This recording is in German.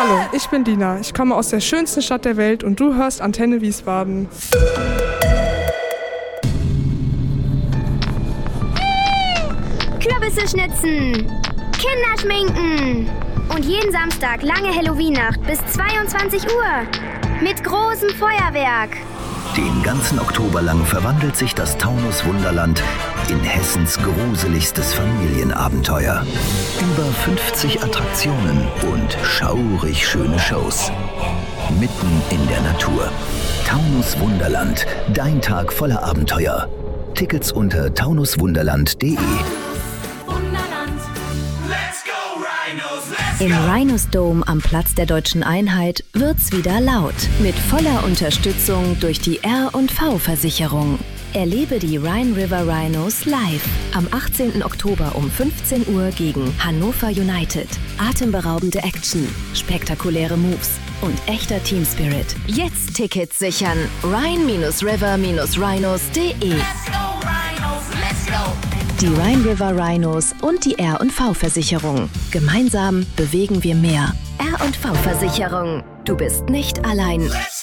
Hallo, ich bin Dina. Ich komme aus der schönsten Stadt der Welt und du hörst Antenne Wiesbaden. Kürbisse schnitzen, Kinder schminken und jeden Samstag lange Halloween-Nacht bis 22 Uhr mit großem Feuerwerk. Den ganzen Oktober lang verwandelt sich das Taunus Wunderland in Hessens gruseligstes Familienabenteuer. Über 50 Attraktionen und schaurig schöne Shows. Mitten in der Natur. Taunus Wunderland, dein Tag voller Abenteuer. Tickets unter taunuswunderland.de. Im Rhinos Dome am Platz der Deutschen Einheit wird's wieder laut. Mit voller Unterstützung durch die R&V-Versicherung. Erlebe die Rhine River Rhinos live. Am 18. Oktober um 15 Uhr gegen Hannover United. Atemberaubende Action, spektakuläre Moves und echter Team Spirit. Jetzt Tickets sichern. Rhine-River-Rhinos.de. Die Rhine River Rhinos und die R&V-Versicherung. Gemeinsam bewegen wir mehr. R&V-Versicherung. Du bist nicht allein.